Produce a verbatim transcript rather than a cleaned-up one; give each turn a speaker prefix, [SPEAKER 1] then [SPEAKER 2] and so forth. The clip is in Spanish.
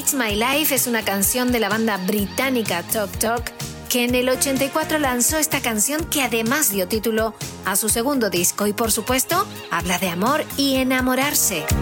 [SPEAKER 1] It's My Life es una canción de la banda británica Talk Talk, que en el ochenta y cuatro lanzó esta canción que además dio título a su segundo disco y por supuesto habla de amor y enamorarse.